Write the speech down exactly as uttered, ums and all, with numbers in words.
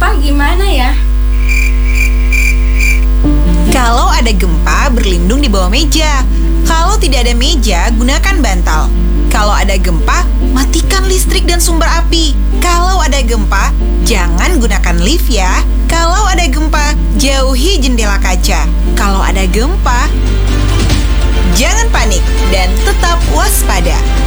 gempa gimana ya? Kalau ada gempa, berlindung di bawah meja. Kalau tidak ada meja, gunakan bantal. Kalau ada gempa, matikan listrik dan sumber api. Kalau ada gempa, jangan gunakan lift ya. Kalau ada gempa, jauhi jendela kaca. Kalau ada gempa, jangan panik dan tetap waspada.